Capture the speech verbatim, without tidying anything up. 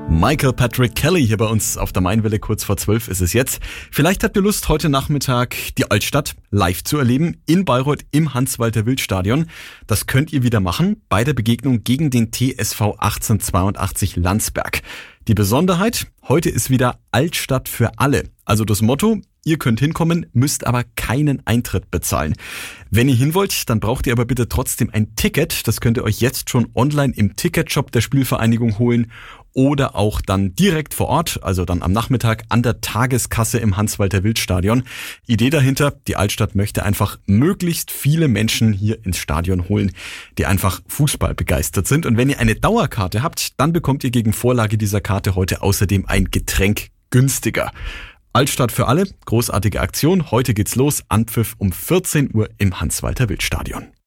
Michael Patrick Kelly hier bei uns auf der Mainwelle, kurz vor zwölf ist es jetzt. Vielleicht habt ihr Lust, heute Nachmittag die Altstadt live zu erleben, in Bayreuth im Hans-Walter-Wild-Stadion. Das könnt ihr wieder machen bei der Begegnung gegen den T S V achtzehnhundertzweiundachtzig Landsberg. Die Besonderheit, heute ist wieder Altstadt für alle. Also das Motto, ihr könnt hinkommen, müsst aber keinen Eintritt bezahlen. Wenn ihr hin wollt, dann braucht ihr aber bitte trotzdem ein Ticket. Das könnt ihr euch jetzt schon online im Ticketshop der Spielvereinigung holen oder auch dann direkt vor Ort, also dann am Nachmittag an der Tageskasse im Hans-Walter-Wild-Stadion. Idee dahinter, die Altstadt möchte einfach möglichst viele Menschen hier ins Stadion holen, die einfach Fußball begeistert sind. Und wenn ihr eine Dauerkarte habt, dann bekommt ihr gegen Vorlage dieser Karte heute außerdem ein Getränk günstiger. Altstadt für alle, großartige Aktion. Heute geht's los, Anpfiff um vierzehn Uhr im Hans-Walter-Wild-Stadion.